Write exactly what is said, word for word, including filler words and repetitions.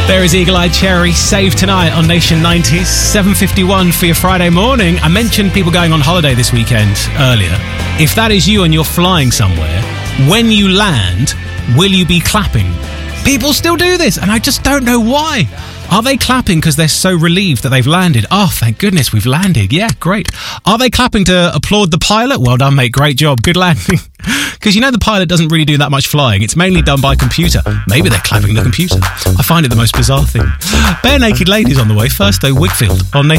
There is Eagle-Eyed Cherry, Save Tonight on Nation nineties, seven fifty-one for your Friday morning. I mentioned people going on holiday this weekend earlier. If that is you and you're flying somewhere, when you land, will you be clapping? People still do this, and I just don't know why. Are they clapping because they're so relieved that they've landed? Oh, thank goodness we've landed. Yeah, great. Are they clapping to applaud the pilot? Well done, mate. Great job. Good landing. Because you know the pilot doesn't really do that much flying. It's mainly done by computer. Maybe they're clapping the computer. I find it the most bizarre thing. Bare Naked Ladies on the way. First, though, Whigfield on Nation.